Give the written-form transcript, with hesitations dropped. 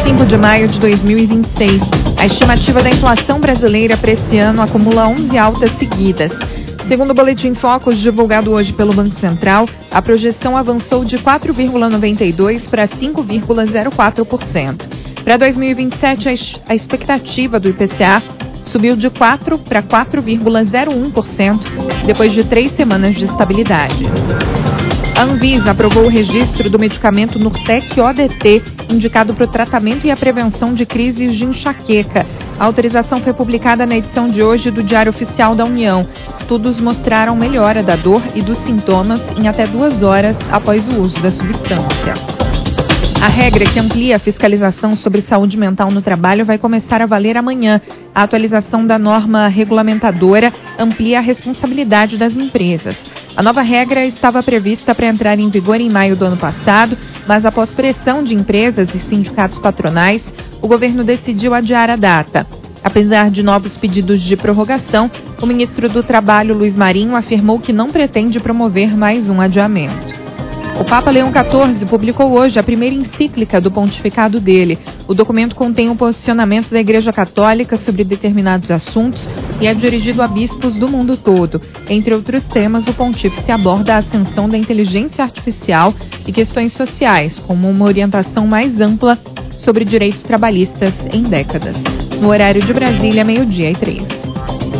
5 de maio de 2026. A estimativa da inflação brasileira para esse ano acumula 11 altas seguidas. Segundo o Boletim Focus divulgado hoje pelo Banco Central, a projeção avançou de 4,92% para 5,04%. Para 2027, a expectativa do IPCA subiu de 4% para 4,01%, depois de 3 semanas de estabilidade. A Anvisa aprovou o registro do medicamento Nurtec ODT, indicado para o tratamento e a prevenção de crises de enxaqueca. A autorização foi publicada na edição de hoje do Diário Oficial da União. Estudos mostraram melhora da dor e dos sintomas em até 2 horas após o uso da substância. A regra que amplia a fiscalização sobre saúde mental no trabalho vai começar a valer amanhã. A atualização da norma regulamentadora amplia a responsabilidade das empresas. A nova regra estava prevista para entrar em vigor em maio do ano passado, mas após pressão de empresas e sindicatos patronais, o governo decidiu adiar a data. Apesar de novos pedidos de prorrogação, o ministro do Trabalho, Luiz Marinho, afirmou que não pretende promover mais um adiamento. O Papa Leão XIV publicou hoje a primeira encíclica do pontificado dele. O documento contém o posicionamento da Igreja Católica sobre determinados assuntos e é dirigido a bispos do mundo todo. Entre outros temas, o pontífice aborda a ascensão da inteligência artificial e questões sociais, como uma orientação mais ampla sobre direitos trabalhistas em décadas. No horário de Brasília, 12:03.